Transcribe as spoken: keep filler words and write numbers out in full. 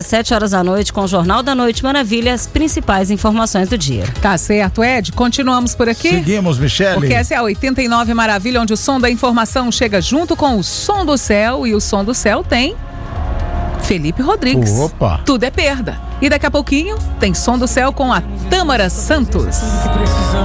sete horas da noite, com o Jornal da Noite Maravilha, as principais informações do dia. Tá certo, Ed. Continuamos por aqui? Seguimos, Michele. Porque essa é a oitenta e nove Maravilha, onde o som da informação chega junto com o som do céu. E o som do céu tem Felipe Rodrigues. Opa! Tudo é perda. E daqui a pouquinho tem som do céu com a Tâmara Santos.